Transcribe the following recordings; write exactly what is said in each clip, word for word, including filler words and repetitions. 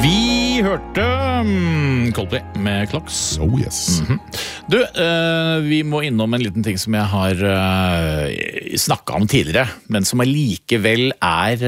Vi hørte um, Coldplay med Clocks. Oh yes. Mm-hmm. Du, uh, vi må innom en liten ting som jeg har uh, snakket om tidligere, men som allikevel er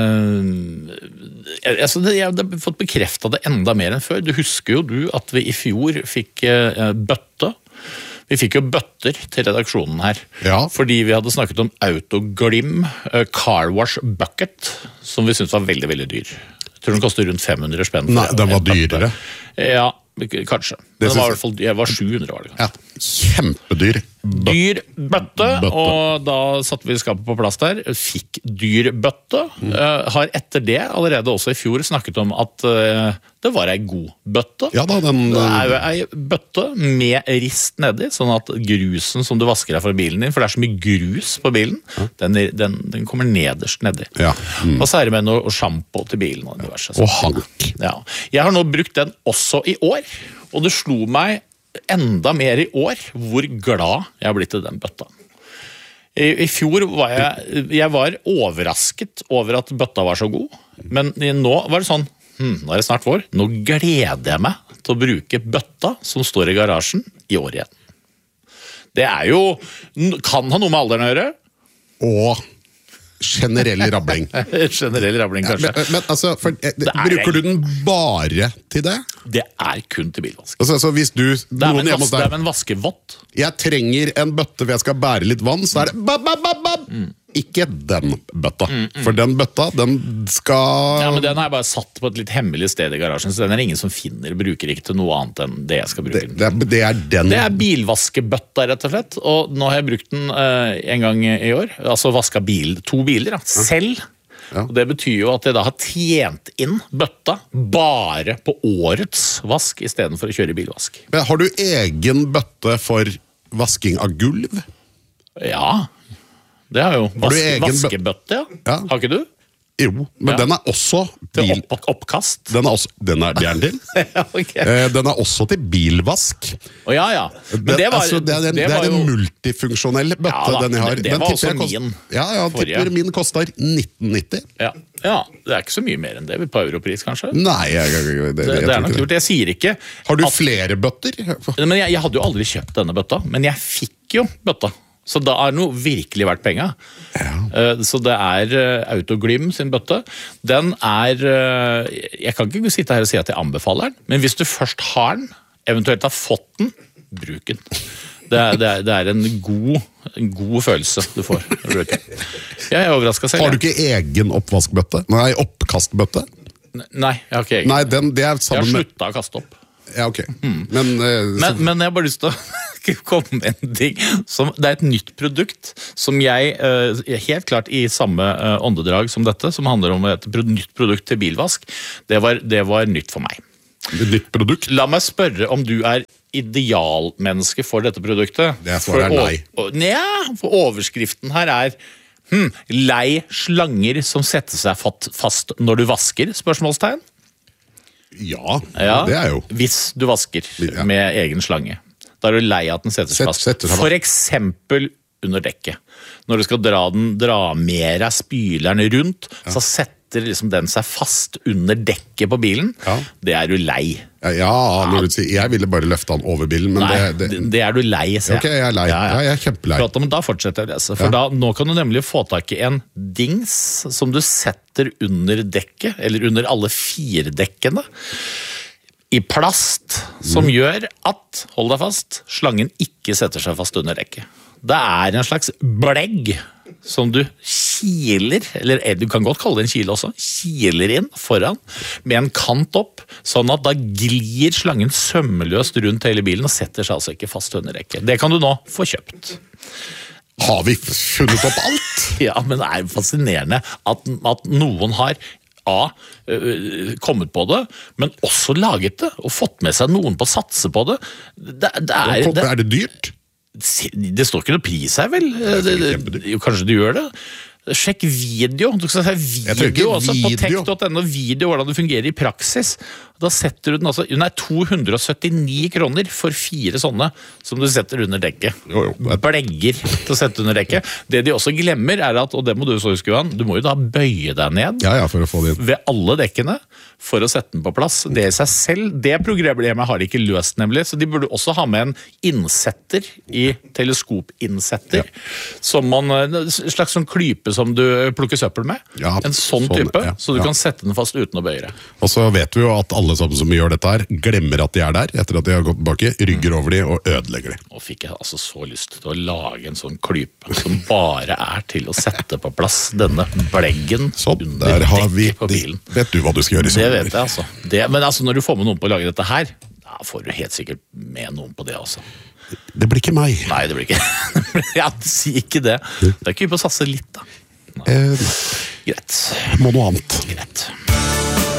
uh, altså det, Jeg har fått bekreftet det enda mer enn før. Du husker jo du at vi i fjor fikk uh, bøtte. Vi fikk jo bøtter til redaksjonen her, ja. Fordi vi hadde snakket om Autoglim uh, Car Wash Bucket, som vi syntes var veldig, veldig dyr. Jeg tror den koster rundt fem hundre spenn. Nei, den var dyrere. Ja, kanskje. Det den var i hvert fall, jeg var sju hundre, var det kanskje. Ja, kjempedyr. Dyr bøtte, bøtte, og da satte vi skapet på plass der. Fikk dyr bøtte. Mm. Uh, har etter det allerede også i fjor snakket om at uh, det var ei god bøtte. Ja da, den... Det er jo ei bøtte med rist nedi, sånn at grusen som du vasker deg fra bilen din, for det er så mye grus på bilen, ja. den, den, den kommer nederst nedi. Ja. Mm. Og så er det med noe shampoo til bilen og diverse. Og hank. Ja. Jeg har nå brukt den også i år, og det slo meg enda mer i år hvor glad jeg har blitt i den bøtta. I, i fjor var jeg, jeg var overrasket over at bøtta var så god, men nå var det sånn, hm, nå er det snart vår, nå gleder jeg meg til å bruke bøtta som står i garasjen i år igjen. Det er jo, kan ha noe med alderen å gjøre. Og generell rabling. Generell rabling, kanskje. Ja, men, men altså, for, bruker du den bare til det? Det er kun til bilvask. Altså, altså hvis du... Det er med en, vas det er med en vaskevott. Jeg trenger en bøtte hvor jeg skal bære litt vann, så er det bab, bab, bab, bab. Mm. Ikke den bøtta. Mm, mm. For den bøtta, den skal... Ja, men den har jeg bare satt på et litt hemmelig sted i garasjen, så den er ingen som finner, bruker ikke til noe annet enn det jeg skal bruke den. Det, det, det er den... Det er bilvaskebøtta, rett og slett. Og nå har jeg brukt den uh, en gang i år. Altså vasket bil, to biler, da, selv. Ja. Og det betyr jo at jeg da har tjent inn bøtta bare på årets vask, i stedet for å kjøre bilvask. Men har du egen bøtte for vasking av gulv? Ja, det har jo vaske, vaskebøtte, ja. ja. Har ikke du? Jo, men ja. Den er også bil... Til opp, oppkast? Den er også... Den er, det er den til. ja, okay. Den er også til bilvask. Å ja, ja. Men det var... Altså, det er en, det det er en jo... multifunksjonell bøtte, ja, da, den jeg har. Det den var også kost... min. Ja, ja, tipper min koster nitten nitti. Ja. ja, det er ikke så mye mer enn det på europris, kanskje? Nei, jeg, jeg, jeg, det, det, jeg det er nok lurt. Jeg sier ikke... Har du at... flere bøtter? Men jeg, jeg hadde jo aldri kjøpt denne bøtta, men jeg fikk jo bøtta. Så da er noe virkelig verdt penger. Ja. Så det er Autoglim sin bøtte. Den er, jeg kan ikke sitte her og si at jeg anbefaler den, men hvis du først har den, eventuelt har fått den, bruk den. Det er, det er, det er en, god, en god følelse du får. Jeg er overrasket selv. Har du ikke egen oppvaskbøtte? Nei, oppkastbøtte? Nei, jeg har ikke egen. Nei, den, det er sammen jeg har sluttet å kaste opp. Ja, ok. Mm. Men, uh, men, men jeg har bare lyst til å komme med en ting. Som, det er et nytt produkt som jeg, uh, helt klart i samme uh, åndedrag som dette, som handler om et pro nytt produkt til bilvask, det var, det var nytt for meg. Et nytt produkt? La meg spørre om du er idealmenneske for dette produktet. Det svaret er nei. For, ja, for overskriften her er hmm, lei slanger som setter seg fast når du vasker, spørsmålstegn? Ja, ja, det er jo. Hvis du vasker ja. Med egen slange. Da er du lei at den setter seg fast. Setter seg for eksempel under dekket. Når du skal dra, den, dra mer av spyleren rundt, ja. Så setter liksom den seg fast under dekket på bilen. Ja. Det er du lei. Ja, ja når du sier, jeg ville bare løfte den over bilen, men Nei, det, det... det er du lei, ser jeg. Ok, jeg er lei. Ja, ja. Ja, jeg er kjempelei. Men da fortsetter jeg å lese, for ja. Da, nå kan du nemlig få tak i en dings som du setter under dekket, eller under alle fire dekkene, i plast, som mm. gjør at, hold deg fast, slangen ikke setter seg fast under dekket. Det er en slags blegg som du kiler, eller du kan godt kalle det en kile også, kiler inn foran med en kant opp, sånn at da glir slangen sømmeløst rundt hele bilen og setter seg altså ikke fast under dekket. Det kan du nå få kjøpt. Har vi funnet opp alt? Ja, men det er jo fascinerende at, at noen har A, kommet på det, men også laget det, og fått med seg noen på å satse på det. Det, det er, det, er det dyrt? Det står ikke noe pris her, vel? Det, det, jo, kanskje du gjør det? Sjekk video. Du skal se video, også, video. På tech punkt no, video, hvordan det fungerer i praksis. Da setter du den altså, den er to hundre og syttini kroner for fire sånne som du setter under dekket. Jo, jo. Blegger til å sette under dekket. Det de også glemmer er at, og det må du så huske, Johan, du må jo da bøye deg ned Ja, ja, for å få det inn. ved alle dekkene for å sette den på plass. Det i seg selv, det problemet har de ikke løst nemlig, så de burde også ha med en innsetter i teleskopinnsetter, ja. Som man, en slags sånn klype som du plukker søppel med. Ja, en sånn, sånn type, ja, så du ja. kan sette den fast uten å bøye deg. Og så vet vi jo at alle sammen som gjør dette her, glemmer at de er der, etter at de har gått tilbake, rygger over de og ødelegger de. Nå fikk jeg altså så lyst til å lage en sånn klype som bare er til å sette på plass denne bleggen Sånn, under der har vi, dekket på bilen. vet du hva du skal gjøre i Det sommer? vet jeg altså. Det, men altså når du får med noen på å lage dette her, da får du helt sikkert med noen på det også. Det blir ikke meg. Nei, det blir ikke. Ja, si ikke det. Det er ikke på å satse litt da. Eh, Greit. må noe annet. Greit.